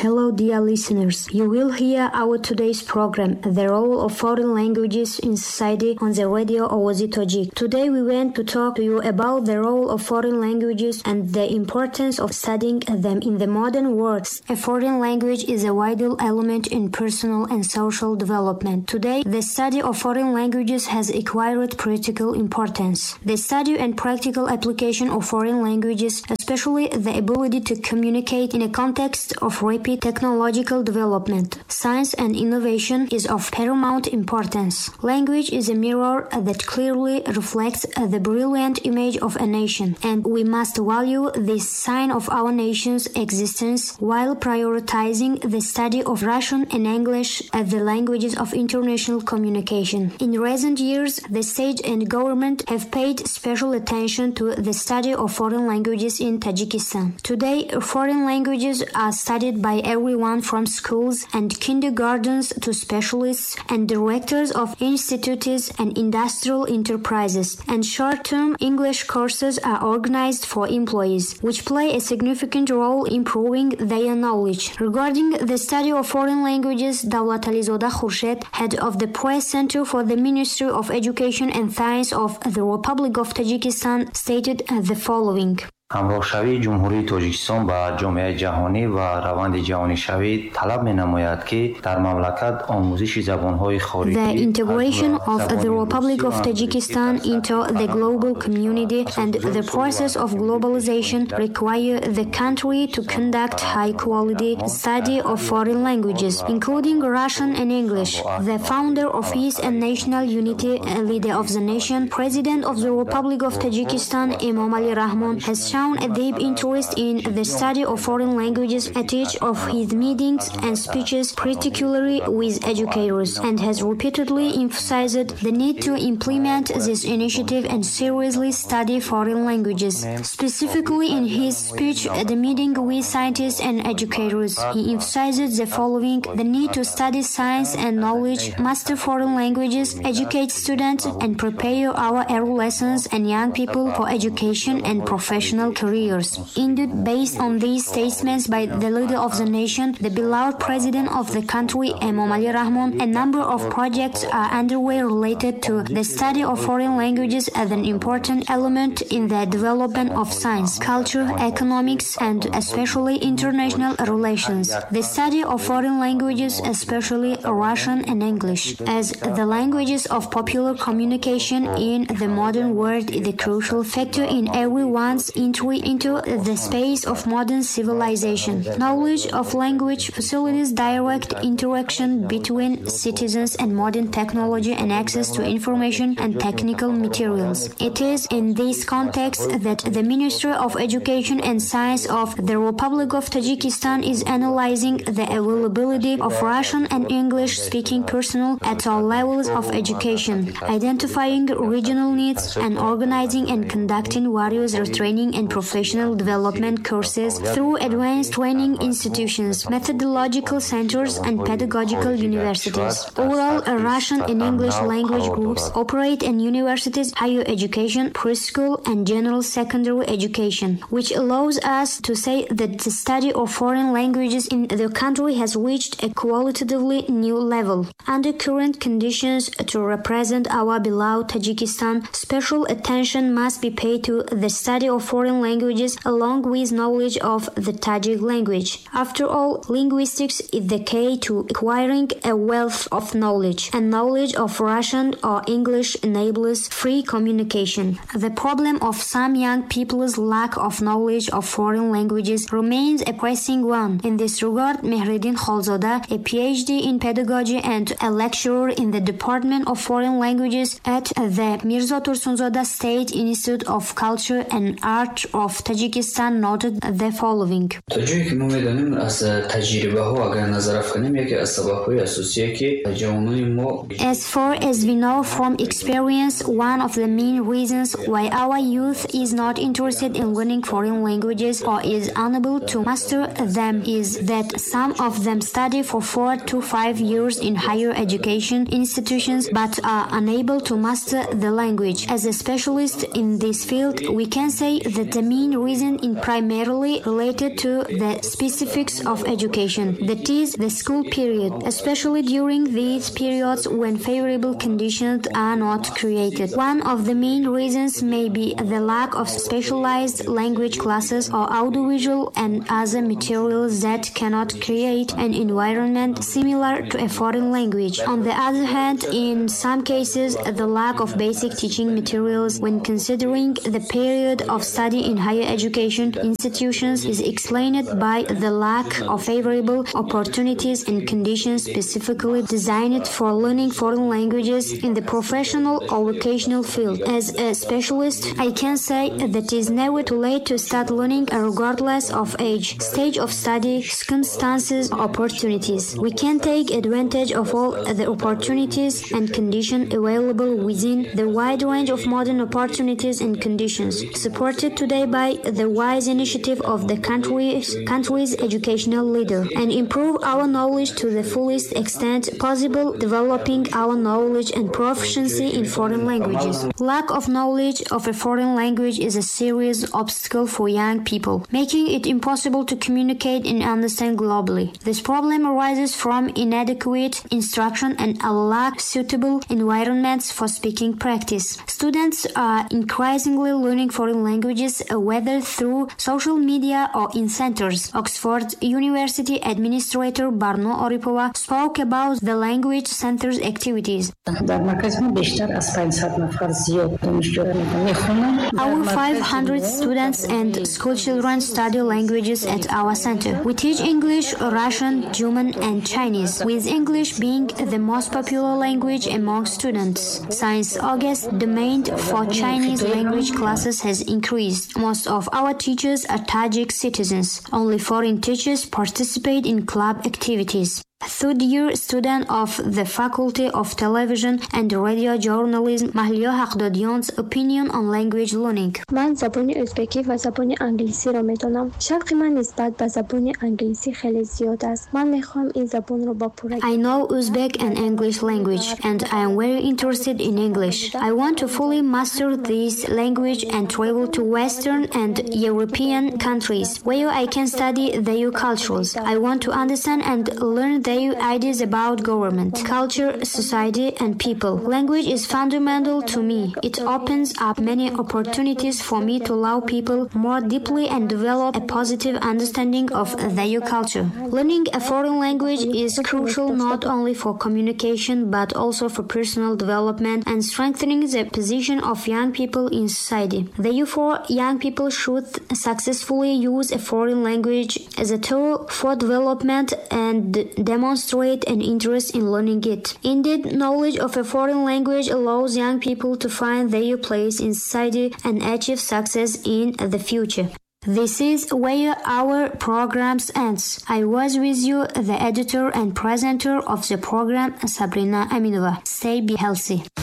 Hello dear listeners, you will hear our today's program, The Role of Foreign Languages in Society on the radio Oazi Tajik. Today we want to talk to you about the role of foreign languages and the importance of studying them in the modern world. A foreign language is a vital element in personal and social development. Today, the study of foreign languages has acquired critical importance. The study and practical application of foreign languages, especially the ability to communicate in a context of rapid technological development, science and innovation, is of paramount importance. Language is a mirror that clearly reflects the brilliant image of a nation, and we must value this sign of our nation's existence while prioritizing the study of Russian and English as the languages of international communication. In recent years, the state and government have paid special attention to the study of foreign languages in Tajikistan. Today, foreign languages are studied by everyone from schools and kindergartens to specialists and directors of institutes and industrial enterprises, and short-term English courses are organized for employees, which play a significant role in improving their knowledge. Regarding the study of foreign languages, Davlat Alizoda Khurshid, head of the Press Center for the Ministry of Education and Science of the Republic of Tajikistan, stated the following. همراه‌شوی جمهوری تاجیکستان با جامعه جهانی و روند جهانی شوی طلب می‌نماید که در مملکت آموزش زبان‌های خارجی The integration of the Republic of Tajikistan into the global community and the process of globalization require the country to conduct high-quality study of foreign languages, including Russian and English. The founder of Peace and National Unity, leader of the nation, President of the Republic of Tajikistan, Emom Ali Rahmon, has shown a deep interest in the study of foreign languages at each of his meetings and speeches, particularly with educators, and has repeatedly emphasized the need to implement this initiative and seriously study foreign languages. Specifically in his speech at the meeting with scientists and educators, he emphasized the following: the need to study science and knowledge, master foreign languages, educate students, and prepare our adolescents and young people for education and professional careers. Indeed, based on these statements by the leader of the nation, the beloved president of the country, Emom Ali Rahmon, a number of projects are underway related to the study of foreign languages as an important element in the development of science, culture, economics, and especially international relations. The study of foreign languages, especially Russian and English, as the languages of popular communication in the modern world, is a crucial factor in everyone's entry into the space of modern civilization. Knowledge of language facilitates direct interaction between citizens and modern technology and access to information and technical materials. It is in this context that the Ministry of Education and Science of the Republic of Tajikistan is analyzing the availability of Russian and English-speaking personnel at all levels of education, identifying regional needs, and organizing and conducting various retraining and professional development courses through advanced training institutions, methodological centers, and pedagogical universities. Overall, Russian and English language groups operate in universities, higher education, preschool, and general secondary education, which allows us to say that the study of foreign languages in the country has reached a qualitatively new level. Under current conditions, to represent our beloved Tajikistan, special attention must be paid to the study of foreign languages along with knowledge of the Tajik language. After all, linguistics is the key to acquiring a wealth of knowledge, and knowledge of Russian or English enables free communication. The problem of some young people's lack of knowledge of foreign languages remains a pressing one. In this regard, Mehreddin Khalzada, a PhD in pedagogy and a lecturer in the Department of Foreign Languages at the Mirza Tursunzada State Institute of Culture and Art of Tajikistan, noted the following. As far as we know from experience, one of the main reasons why our youth is not interested in learning foreign languages or is unable to master them is that some of them study for 4 to 5 years in higher education institutions but are unable to master the language. As a specialist in this field, we can say that The main reason is primarily related to the specifics of education, that is, the school period, especially during these periods when favorable conditions are not created. One of the main reasons may be the lack of specialized language classes or audiovisual and other materials that cannot create an environment similar to a foreign language. On the other hand, in some cases, the lack of basic teaching materials when considering the period of study in higher education institutions is explained by the lack of favorable opportunities and conditions specifically designed for learning foreign languages in the professional or vocational field. As a specialist, I can say that it is never too late to start learning regardless of age, stage of study, circumstances, opportunities. We can take advantage of all the opportunities and conditions available within the wide range of modern opportunities and conditions, supported today by the wise initiative of the country's educational leader, and improve our knowledge to the fullest extent possible, developing our knowledge and proficiency in foreign languages. Lack of knowledge of a foreign language is a serious obstacle for young people, making it impossible to communicate and understand globally. This problem arises from inadequate instruction and a lack of suitable environments for speaking practice. Students are increasingly learning foreign languages, whether through social media or in centers. Oxford University Administrator Barno Oripova spoke about the language center's activities. Our 500 students and school children study languages at our center. We teach English, Russian, German, and Chinese, with English being the most popular language among students. Since August, demand for Chinese language classes has increased. Most of our teachers are Tajik citizens. Only foreign teachers participate in club activities. Third-year student of the Faculty of Television and Radio Journalism, Mahliya Haqdadian's opinion on language learning. من زبان ازبکی و زبان انگلیسی را میدونم. شوق من نسبت به زبان انگلیسی خیلی زیاد است. من میخوام این زبان رو با پوره. I know Uzbek and English language, and I am very interested in English. I want to fully master this language and travel to Western and European countries where I can study their cultures. I want to understand and learn their ideas about government, culture, society, and people. Language is fundamental to me. It opens up many opportunities for me to love people more deeply and develop a positive understanding of their culture. Learning a foreign language is crucial not only for communication but also for personal development and strengthening the position of young people in society. Therefore, young people should successfully use a foreign language as a tool for development and demonstrate an interest in learning it. Indeed, knowledge of a foreign language allows young people to find their place in society and achieve success in the future. This is where our programs ends. I was with you, the editor and presenter of the program, Sabrina Aminova. Stay healthy.